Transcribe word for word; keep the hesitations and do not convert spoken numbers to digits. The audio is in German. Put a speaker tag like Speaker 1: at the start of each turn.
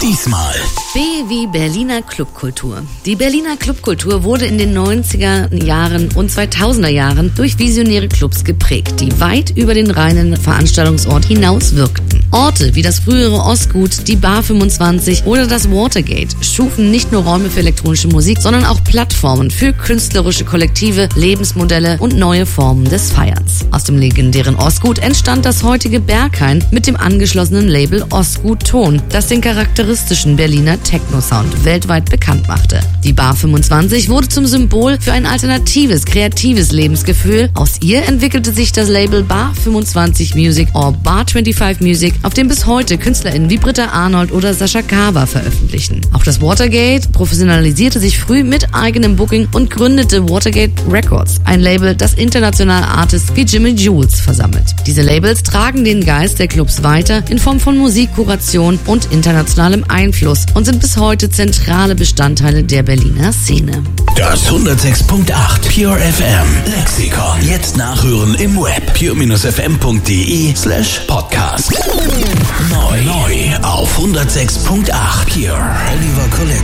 Speaker 1: Diesmal
Speaker 2: B wie Berliner Clubkultur. Die Berliner Clubkultur wurde in den neunziger Jahren und zweitausender Jahren durch visionäre Clubs geprägt, die weit über den reinen Veranstaltungsort hinaus wirkten. Orte wie das frühere Ostgut, die Bar fünfundzwanzig oder das Watergate schufen nicht nur Räume für elektronische Musik, sondern auch Plattformen für künstlerische Kollektive, Lebensmodelle und neue Formen des Feierns. Aus dem legendären Ostgut entstand das heutige Berghain mit dem angeschlossenen Label Ostgut Ton, das den charakteristischen Berliner Techno-Sound weltweit bekannt machte. Die Bar fünfundzwanzig wurde zum Symbol für ein alternatives, kreatives Lebensgefühl. Aus ihr entwickelte sich das Label Bar fünfundzwanzig Music or Bar fünfundzwanzig Music, auf dem bis heute KünstlerInnen wie Britta Arnold oder Sascha Kawa veröffentlichen. Auch das Watergate professionalisierte sich früh mit eigenem Booking und gründete Watergate Records, ein Label, das internationale Artists wie Jimmy Jules versammelt. Diese Labels tragen den Geist der Clubs weiter in Form von Musikkuration und internationalem Einfluss und sind bis heute zentrale Bestandteile der Berliner Szene.
Speaker 1: Das hundertsechs Punkt acht Pure F M Lexikon. Jetzt nachhören im Web pure f m punkt d e slash podcast. Neu, neu auf hundertsechs Punkt acht Pure Oliver Collection.